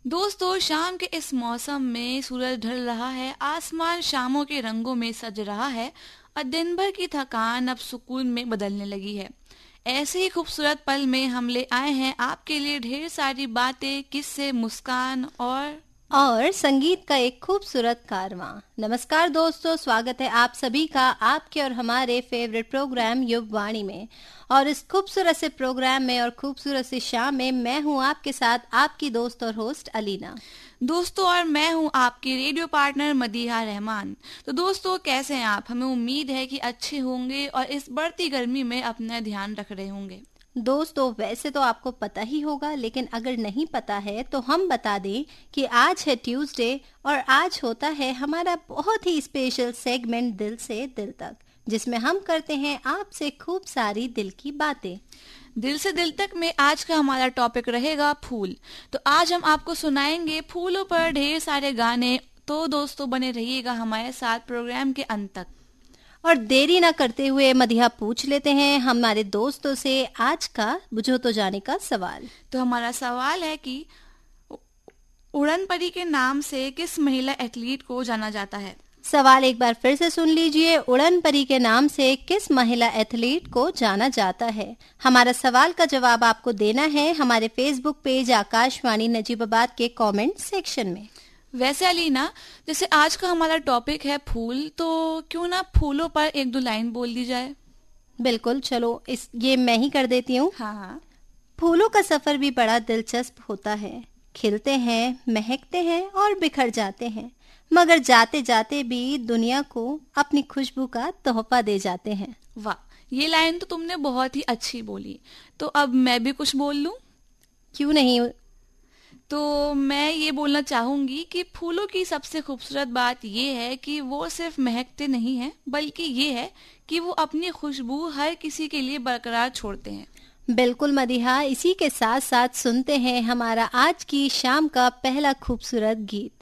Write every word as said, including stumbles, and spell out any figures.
दोस्तों, शाम के इस मौसम में सूरज ढल रहा है, आसमान शामों के रंगों में सज रहा है और दिन भर की थकान अब सुकून में बदलने लगी है। ऐसे ही खूबसूरत पल में हम ले आए हैं आपके लिए ढेर सारी बातें, किस्से, मुस्कान और और संगीत का एक खूबसूरत कारवां। नमस्कार दोस्तों, स्वागत है आप सभी का आपके और हमारे फेवरेट प्रोग्राम युववाणी में। और इस खूबसूरत से प्रोग्राम में और खूबसूरत सी शाम में मैं हूं आपके साथ आपकी दोस्त और होस्ट अलीना। दोस्तों, और मैं हूं आपकी रेडियो पार्टनर मदीहा रहमान। तो दोस्तों, कैसे हैं आप? हमें उम्मीद है कि अच्छे होंगे और इस बढ़ती गर्मी में अपना ध्यान रख रहे होंगे। दोस्तों, वैसे तो आपको पता ही होगा, लेकिन अगर नहीं पता है तो हम बता दें कि आज है ट्यूसडे और आज होता है हमारा बहुत ही स्पेशल सेगमेंट दिल से दिल तक, जिसमें हम करते हैं आपसे खूब सारी दिल की बातें। दिल से दिल तक में आज का हमारा टॉपिक रहेगा फूल। तो आज हम आपको सुनाएंगे फूलों पर ढेर सारे गाने। तो दोस्तों, बने रहिएगा हमारे साथ प्रोग्राम के अंत तक। और देरी ना करते हुए मदिहा पूछ लेते हैं हमारे दोस्तों से आज का बुझो तो जाने का सवाल। तो हमारा सवाल है कि उड़न परी के नाम से किस महिला एथलीट को जाना जाता है? सवाल एक बार फिर से सुन लीजिए। उड़न परी के नाम से किस महिला एथलीट को जाना जाता है? हमारा सवाल का जवाब आपको देना है हमारे फेसबुक पेज आकाशवाणी नजीबाबाद के कमेंट सेक्शन में। वैसे अलीना, जैसे आज का हमारा टॉपिक है फूल, तो क्यों ना फूलों पर एक दो लाइन बोल दी जाए। बिल्कुल, चलो इस ये मैं ही कर देती हूँ। हाँ हाँ। फूलों का सफर भी बड़ा दिलचस्प होता है। खिलते हैं, महकते हैं और बिखर जाते हैं, मगर जाते जाते भी दुनिया को अपनी खुशबू का तोहफा दे जाते हैं। वाह, ये लाइन तो तुमने बहुत ही अच्छी बोली। तो अब मैं भी कुछ बोल लूं? क्यों नहीं। तो मैं ये बोलना चाहूंगी कि फूलों की सबसे खूबसूरत बात ये है कि वो सिर्फ महकते नहीं हैं, बल्कि ये है कि वो अपनी खुशबू हर किसी के लिए बरकरार छोड़ते हैं। बिल्कुल मदिहा, इसी के साथ साथ सुनते हैं हमारा आज की शाम का पहला खूबसूरत गीत।